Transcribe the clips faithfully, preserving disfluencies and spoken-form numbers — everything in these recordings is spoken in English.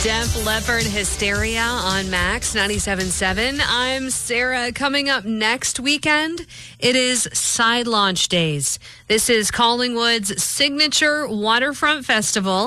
Def Leppard, Hysteria on Max ninety-seven point seven. I'm Sarah. Coming up next weekend, it is Side Launch Days. This is Collingwood's signature waterfront festival,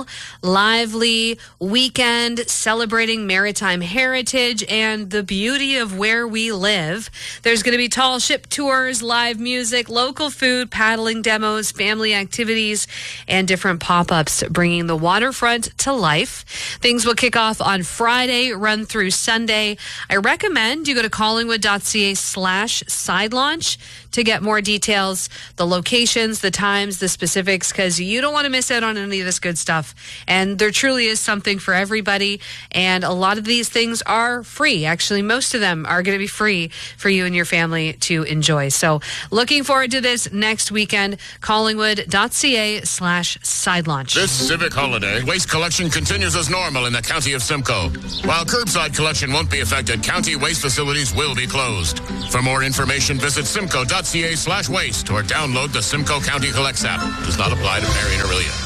lively weekend celebrating maritime heritage and the beauty of where we live. There's going to be tall ship tours, live music, local food, paddling demos, family activities, and different pop-ups bringing the waterfront to life. Things will kick off on Friday, run through Sunday. I recommend you go to collingwood.ca slash side launch to get more details, the locations, the times, the specifics, because you don't want to miss out on any of this good stuff. And there truly is something for everybody. And a lot of these things are free. Actually, most of them are going to be free for you and your family to enjoy. So looking forward to this next weekend, collingwood.ca slash side launch. This civic holiday, waste collection continues as normal in the county of Simcoe. While curbside collection won't be affected, county waste facilities will be closed. For more information, visit simcoe.ca slash waste or download the Simcoe County Collects app. Does not apply to Marion or Orillia.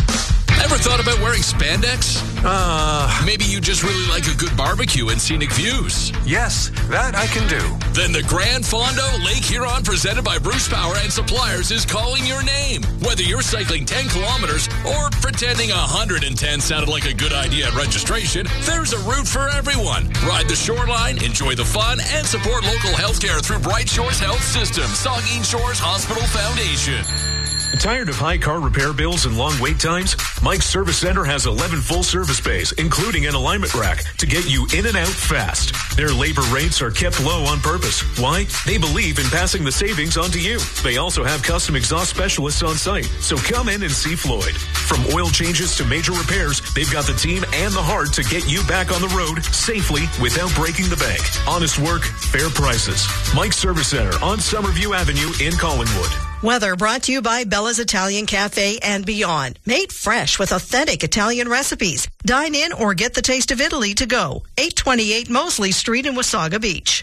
Ever thought about wearing spandex? Uh... Maybe you just really like a good barbecue and scenic views. Yes, that I can do. Then the Grand Fondo Lake Huron, presented by Bruce Power and Suppliers, is calling your name. Whether you're cycling ten kilometers or pretending one hundred ten sounded like a good idea at registration, there's a route for everyone. Ride the shoreline, enjoy the fun, and support local healthcare through Bright Shores Health System, Saugeen Shores Hospital Foundation. Tired of high car repair bills and long wait times? Mike's Service Center has eleven full service bays, including an alignment rack, to get you in and out fast. Their labor rates are kept low on purpose. Why? They believe in passing the savings on to you. They also have custom exhaust specialists on site, so come in and see Floyd. From oil changes to major repairs, they've got the team and the heart to get you back on the road safely without breaking the bank. Honest work, fair prices. Mike's Service Center on Summerview Avenue in Collingwood. Weather brought to you by Bella's Italian Cafe and Beyond. Made fresh with authentic Italian recipes. Dine in or get the taste of Italy to go. eight twenty-eight Mosley Street in Wasaga Beach.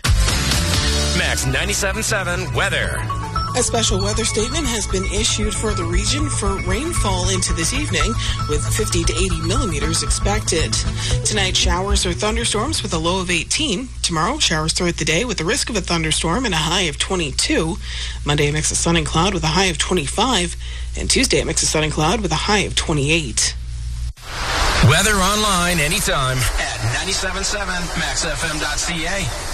Max ninety-seven point seven weather. A special weather statement has been issued for the region for rainfall into this evening, with fifty to eighty millimeters expected. Tonight, showers or thunderstorms with a low of eighteen. Tomorrow, showers throughout the day with the risk of a thunderstorm and a high of twenty-two. Monday, a mix of sun and cloud with a high of twenty-five. And Tuesday, a mix of sun and cloud with a high of twenty-eight. Weather online anytime at ninety-seven point seven max f m dot c a.